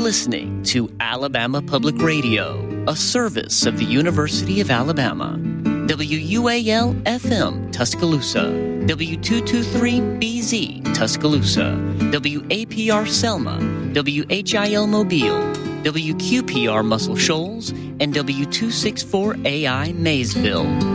listening to Alabama Public Radio, a service of the University of Alabama. WUAL-FM Tuscaloosa, W223BZ Tuscaloosa, WAPR Selma, WHIL Mobile, WQPR Muscle Shoals, and W264AI Maysville.